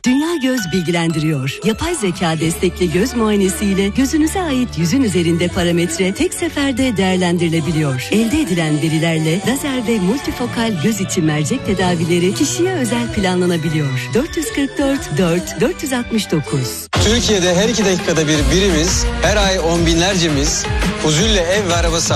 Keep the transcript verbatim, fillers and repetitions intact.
Dünya Göz bilgilendiriyor. Yapay zeka destekli göz muayenesiyle gözünüze ait yüzün üzerinde parametre tek seferde değerlendirilebiliyor. Elde edilen verilerle lazer ve multifokal göz içi mercek tedavileri kişiye özel planlanabiliyor. dört yüz kırk dört dört dört yüz altmış dokuz. Türkiye'de her iki dakikada bir birimiz, her ay on binlercemiz huzurla ev ve araba